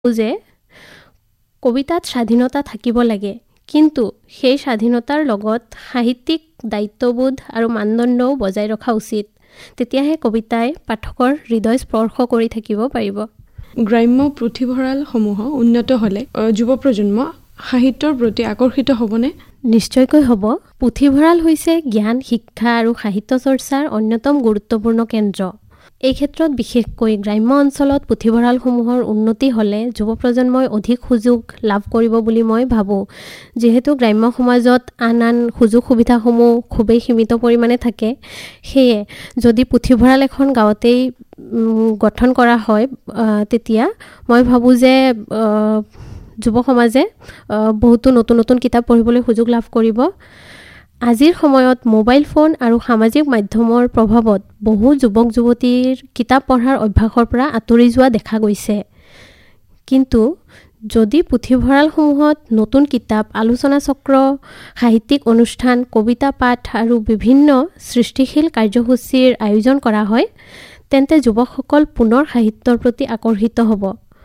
যে কবিতাত স্বাধীনতা থাকিব লাগে, কিন্তু সেই স্বাধীনতাৰ লগত সাহিত্যিক দায়িত্ববোধ আৰু মানদণ্ডও বজাই ৰখা উচিত। তেতিয়াহে কবিতাই পাঠকৰ হৃদয় স্পৰ্শ কৰি থাকিব পাৰিব। গ্ৰাম্য পুথিভঁৰালসমূহ উন্নত হ'লে যুৱ প্ৰজন্ম সাহিত্যৰ প্ৰতি আকৰ্ষিত হ'বনে? নিশ্চয়কৈ হ'ব। পুথিভঁৰাল হৈছে জ্ঞান, শিক্ষা আৰু সাহিত্য চৰ্চাৰ অন্যতম গুৰুত্বপূৰ্ণ কেন্দ্ৰ। এই ক্ষেত্ৰত বিশেষকৈ গ্ৰাম্য অঞ্চলত পুথিভঁৰালসমূহৰ উন্নতি হ'লে যুৱ প্ৰজন্মই অধিক সুযোগ লাভ কৰিব বুলি মই ভাবোঁ। যিহেতু গ্ৰাম্য সমাজত আন সুযোগ সুবিধাসমূহ খুবেই সীমিত পৰিমাণে থাকে, সেয়ে যদি পুথিভঁৰাল এখন গাঁৱতেই গঠন কৰা হয়, তেতিয়া মই ভাবোঁ যে যুৱ সমাজে বহুতো নতুন নতুন কিতাপ পঢ়িবলৈ সুযোগ লাভ কৰিব। আজিৰ সময়ত মোবাইল ফোন আৰু সামাজিক মাধ্যমৰ প্ৰভাৱত বহু যুৱক যুৱতীৰ কিতাপ পঢ়াৰ অভ্যাসৰ পৰা আঁতৰি যোৱা দেখা গৈছে। কিন্তু যদি পুথিভঁৰালসমূহত নতুন কিতাপ, আলোচনা চক্ৰ, সাহিত্যিক অনুষ্ঠান, কবিতা পাঠ আৰু বিভিন্ন সৃষ্টিশীল কাৰ্যসূচীৰ আয়োজন কৰা হয়, তেন্তে যুৱকসকল পুনৰ সাহিত্যৰ প্ৰতি আকৰ্ষিত হ'ব।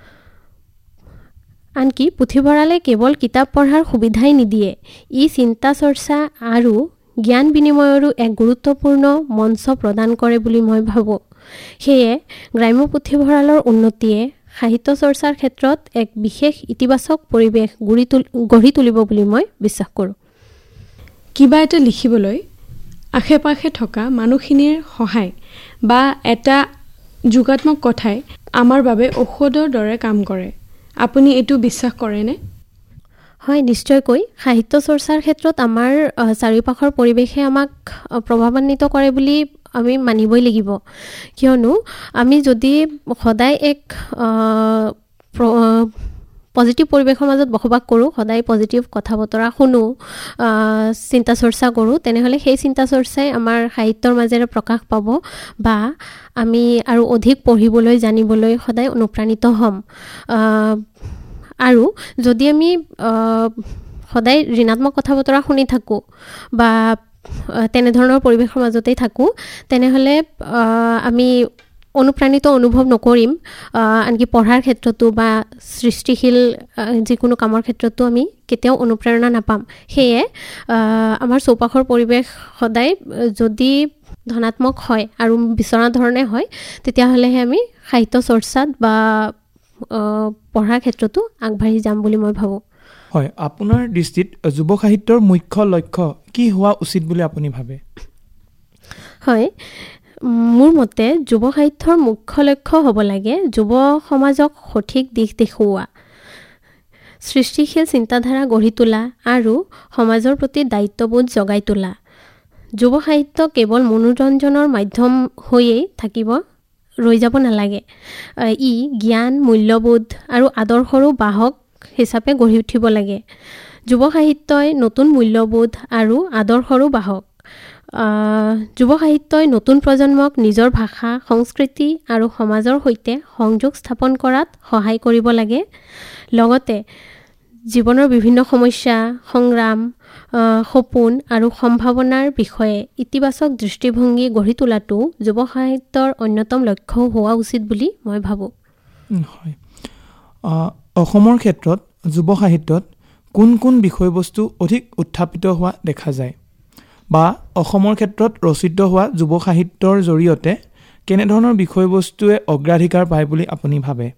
আনকি পুথিভঁৰালে কেৱল কিতাপ পঢ়াৰ সুবিধাই নিদিয়ে, ই চিন্তা চৰ্চা আৰু জ্ঞান বিনিময়ৰো এক গুৰুত্বপূৰ্ণ মঞ্চ প্ৰদান কৰে বুলি মই ভাবোঁ। সেয়ে গ্ৰাম্য পুথিভঁৰালৰ উন্নতিয়ে সাহিত্য চৰ্চাৰ ক্ষেত্ৰত এক বিশেষ ইতিবাচক পৰিৱেশ গঢ়ি তুলিব বুলি মই বিশ্বাস কৰোঁ। কিবা এটা লিখিবলৈ আশে পাশে থকা মানুহখিনিৰ সহায় বা এটা যোগাত্মক কথাই আমাৰ বাবে ঔষধৰ দৰে কাম কৰে। আপুনি এইটো বিশ্বাস কৰেনে? হয়, নিশ্চয়কৈ। সাহিত্য চৰ্চাৰ ক্ষেত্ৰত আমাৰ চাৰিওপাশৰ পৰিৱেশে আমাক প্ৰভাৱান্বিত কৰে বুলি আমি মানিবই লাগিব। কিয়নো আমি যদি সদায় এক পজিটিভ পৰিৱেশৰ মাজত বসবাস কৰোঁ, সদায় পজিটিভ কথা বতৰা শুনো, চিন্তা চৰ্চা কৰোঁ, তেনেহ'লে সেই চিন্তা চৰ্চাই আমাৰ সাহিত্যৰ মাজেৰে প্ৰকাশ পাব বা আমি আৰু অধিক পঢ়িবলৈ, জানিবলৈ সদায় অনুপ্ৰাণিত হ'ম। আৰু যদি আমি সদায় ঋণাত্মক কথা বতৰা শুনি থাকোঁ বা তেনেধৰণৰ পৰিৱেশৰ মাজতেই থাকোঁ, তেনেহ'লে আমি অনুপ্ৰাণিত অনুভৱ নকৰিম। আনকি পঢ়াৰ ক্ষেত্ৰতো বা সৃষ্টিশীল যিকোনো কামৰ ক্ষেত্ৰতো আমি কেতিয়াও অনুপ্ৰেৰণা নাপাম। সেয়ে আমাৰ চৌপাশৰ পৰিৱেশ সদায় যদি ধনাত্মক হয় আৰু বিচৰা ধৰণে হয়, তেতিয়াহ'লেহে আমি সাহিত্য চৰ্চাত বা পঢ়াৰ ক্ষেত্ৰতো আগবাঢ়ি যাম বুলি মই ভাবোঁ। হয়, আপোনাৰ দৃষ্টিত যুৱ সাহিত্যৰ মুখ্য লক্ষ্য কি হোৱা উচিত বুলি আপুনি ভাবে? হয়, মোৰ মতে যুৱ সাহিত্যৰ মুখ্য লক্ষ্য হ'ব লাগে যুৱ সমাজক সঠিক দিশ দেখুওৱা, সৃষ্টিশীল চিন্তাধাৰা গঢ়ি তোলা আৰু সমাজৰ প্ৰতি দায়িত্ববোধ জগাই তোলা। যুৱ সাহিত্য কেৱল মনোৰঞ্জনৰ মাধ্যম হৈয়েই ৰৈ যাব নালাগে। ই জ্ঞান, মূল্যবোধ আৰু আদৰ্শৰো বাহক হিচাপে গঢ়ি উঠিব লাগে। যুৱ সাহিত্যই নতুন মূল্যবোধ আৰু আদৰ্শৰো বাহক। যুৱ সাহিত্যই নতুন প্ৰজন্মক নিজৰ ভাষা, সংস্কৃতি আৰু সমাজৰ সৈতে সংযোগ স্থাপন কৰাত সহায় কৰিব লাগে। লগতে জীৱনৰ বিভিন্ন সমস্যা, সংগ্ৰাম, সপোন আৰু সম্ভাৱনাৰ বিষয়ে ইতিবাচক দৃষ্টিভংগী গঢ়ি তোলাটো যুৱ সাহিত্যৰ অন্যতম লক্ষ্য হোৱা উচিত বুলি মই ভাবোঁ। হয়, অসমৰ ক্ষেত্ৰত যুৱ সাহিত্যত কোন কোন বিষয়বস্তু অধিক উত্থাপিত হোৱা দেখা যায় বা অসমৰ ক্ষেত্ৰত ৰচিত হোৱা যুৱ সাহিত্যৰ জৰিয়তে কেনেধৰণৰ বিষয়বস্তুৱে অগ্ৰাধিকাৰ পায় বুলি আপুনি ভাবে?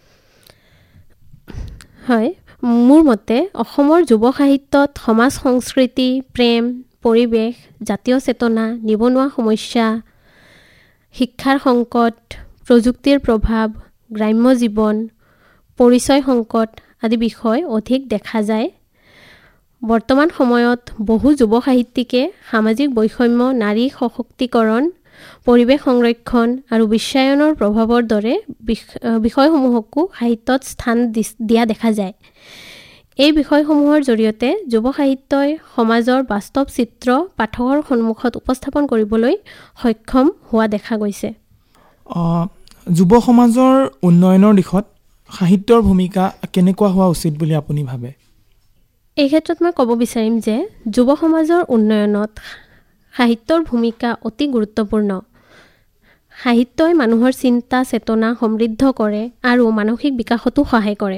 হয়, মোৰ মতে অসমৰ যুৱ সাহিত্যত সমাজ সংস্কৃতি, প্ৰেম, পৰিৱেশ, জাতীয় চেতনা, নিবনুৱা সমস্যা, শিক্ষাৰ সংকট, প্ৰযুক্তিৰ প্ৰভাৱ, গ্ৰাম্য জীৱন, পৰিচয় সংকট আদি বিষয় অধিক দেখা যায়। বৰ্তমান সময়ত বহু যুৱ সাহিত্যিকে সামাজিক বৈষম্য, নাৰী সশক্তিকৰণ, পৰিৱেশ সংৰক্ষণ আৰু বিশ্বায়নৰ প্ৰভাৱৰ দৰে বিষয়সমূহকো সাহিত্যত স্থান দিয়া দেখা যায়। এই বিষয়সমূহৰ জৰিয়তে যুৱ সাহিত্যই সমাজৰ বাস্তৱ চিত্ৰ পাঠকৰ সন্মুখত উপস্থাপন কৰিবলৈ সক্ষম হোৱা দেখা গৈছে। যুৱ সমাজৰ উন্নয়নৰ দিশত সাহিত্যৰ ভূমিকা কেনেকুৱা হোৱা উচিত বুলি আপুনি ভাবে? এই ক্ষেত্ৰত মই ক'ব বিচাৰিম যে যুৱ সমাজৰ উন্নয়নত সাহিত্যৰ ভূমিকা অতি গুৰুত্বপূৰ্ণ। সাহিত্যই মানুহৰ চিন্তা চেতনা সমৃদ্ধ কৰে আৰু মানসিক বিকাশতো সহায় কৰে।